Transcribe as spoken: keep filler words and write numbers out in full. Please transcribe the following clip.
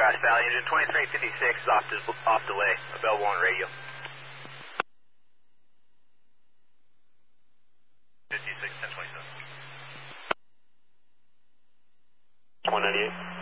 Grass Valley, engine twenty-three fifty-six is off, dis off delay, available on radio. fifty-six, ten twenty-seven. one ninety-eight.